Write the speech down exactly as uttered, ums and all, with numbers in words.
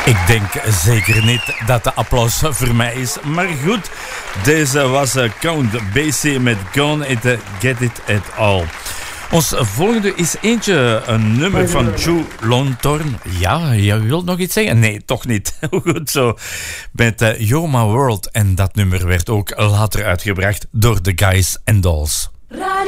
Ik denk zeker niet dat de applaus voor mij is. Maar goed, deze was Count Basie met Gone It Get It At All. Ons volgende is eentje, een nummer van Joe Lonthorn. Ja, je wilt nog iets zeggen? Nee, toch niet. Goed zo. Met uh, You're My World. En dat nummer werd ook later uitgebracht door The Guys and Dolls.